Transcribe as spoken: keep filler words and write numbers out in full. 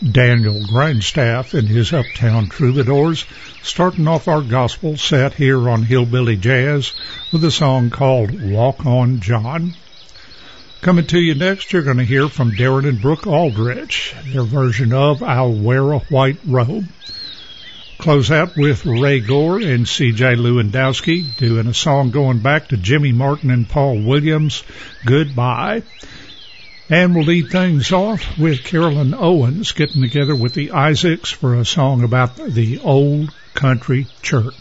Daniel Grindstaff and his Uptown Troubadours, starting off our gospel set here on Hillbilly Jazz with a song called Walk On John. Coming to you next, you're going to hear from Darren and Brooke Aldrich, their version of I'll Wear a White Robe. Close out with Ray Gore and C J Lewandowski doing a song going back to Jimmy Martin and Paul Williams, Goodbye. And we'll lead things off with Carolyn Owens getting together with the Isaacs for a song about the old country church.